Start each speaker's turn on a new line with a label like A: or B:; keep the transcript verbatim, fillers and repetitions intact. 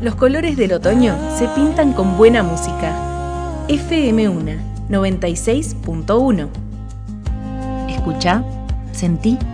A: Los colores del otoño se pintan con buena música. F M uno, noventa y seis punto uno. Escucha, sentí.